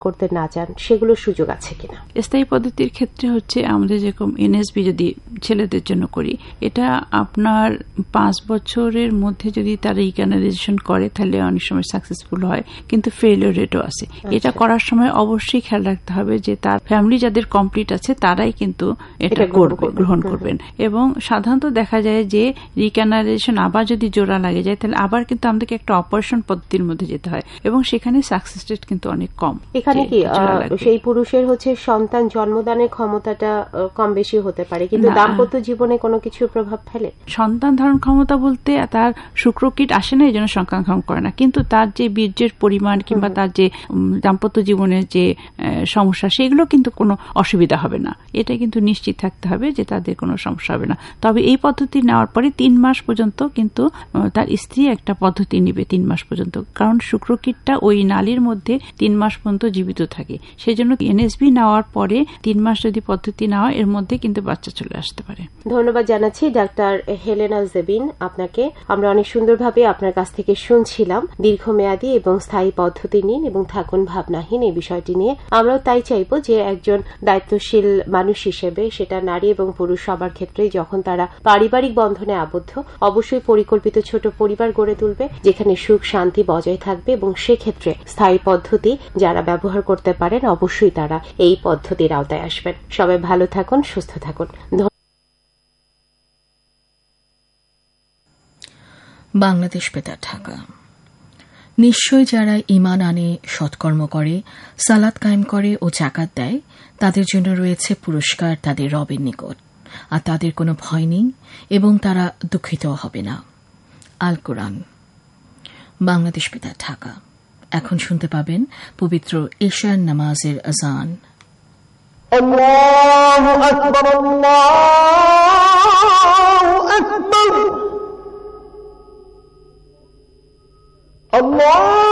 করতে না চান, সেগুলোর সুযোগ আছে কিনা? স্থায়ী পদ্ধতির ক্ষেত্রে হচ্ছে আমাদের যেরকম এনএসবি যদি ছেলেদের জন্য করি, এটা আপনার 5 বছরের মধ্যে যদি তারা রিক্যানালাইজেশন করে তাহলে অনেক সময় সাকসেসফুল হয়, কিন্তু ফেলিওর রেটও আছে। এটা করার সময় অবশ্যই খেয়াল রাখতে হবে যে তার ফ্যামিলি যাদের কমপ্লিট আছে তারাই কিন্তু এটা গ্রহণ করবেন। এবং সাধারণত দেখা যায় যে রিক্যানালাইজেশন আবার যদি জোড়া লাগে যায় তাহলে আবার কিন্তু আমাদেরকে একটা অপারেশন পদ্ধতির মধ্যে যেতে হয়, এবং সেখানে সাকসেস রেট কিন্তু অনেক কম। এখানে কি সেই পুরুষের হচ্ছে সন্তান জন্মদানের ক্ষমতাটা কম বেশি হতে পারে, কিন্তু দাম্পত্য জীবনে কোনো কিছু প্রভাব ফেলে? সন্তান ধারণ ক্ষমতা বলতে তার শুক্রকীট আসে না, এই জন্য সন্তান ধারণ করে না, কিন্তু তার যে বীর্যের পরিমাণ কিংবা তার যে দাম্পত্য জীবনের যে সমস্যা, সেগুলো কিন্তু কোনো অসুবিধা হবে না। এটা কিন্তু নিশ্চিত থাকতে হবে যে তাদের কোনো সমস্যা হবে না। তবে এই পদ্ধতি নেওয়ার পরে 3 মাস পর্যন্ত কিন্তু তার স্ত্রী একটা পদ্ধতি নিবে 3 মাস পর্যন্ত, কারণ শুক্রকীটটা ওই নালীর মধ্যে 3 মাস পর্যন্ত জীবিত থাকে। সেই জন্য এনএসবি নেওয়ার পরে 3 মাস যদি পদ্ধতি নেওয়া, এর মধ্যে কিন্তু বাচ্চা চলে আসতে পারে। ধন্যবাদ জানাচ্ছি ডাক্তার হেলেনা জেবিন আপনাকে। আমরা অনেক সুন্দরভাবে আপনার কাছ থেকে শুনছিলাম দীর্ঘমেয়াদী এবং স্থায়ী পদ্ধতি নিন এবং থাকুন ভাবনাহীন এই বিষয়টি নিয়ে। আমরাও তাই চাইবো যে একজন দায়িত্বশীল মানুষ হিসেবে, সেটা নারী এবং পুরুষ সবার ক্ষেত্রেই, যখন তারা পারিবারিক বন্ধনে আবদ্ধ, অবশ্যই পরিকল্পিত ছোট পরিবার গড়ে তুলবে যেখানে সুখ শান্তি বজায় থাকবে, এবং সেক্ষেত্রে স্থায়ী পদ্ধতি যারা ব্যবহার করতে পারেন অবশ্যই তারা এই পদ্ধতির আওতায় আসবেন। সবাই ভালো থাকুন, সুস্থ থাকুন। বাংলাদেশ বেতার, ঢাকা। নিশ্চয় যারা ঈমান আনে, সৎকর্ম করে, সালাত কায়েম করে ও যাকাত দেয়, তাদের জন্য রয়েছে পুরস্কার তাদের রবের নিকট, আর তাদের কোনো ভয় নেই এবং তারা দুঃখিত হবে না। আল কোরআন। বাংলাদেশ বেতার, ঢাকা। এখন শুনতে পাবেন পবিত্র ঈশার নামাজের আযান। আল্লাহু আকবার, আল্লাহু আকবার, আল্লাহ।